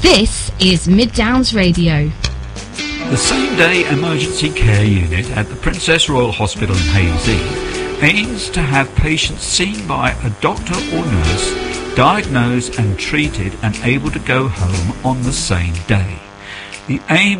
This is Mid Downs Radio. The same-day emergency care unit at the Princess Royal Hospital in Hayes aims to have patients seen by a doctor or nurse, diagnosed and treated and able to go home on the same day. The aim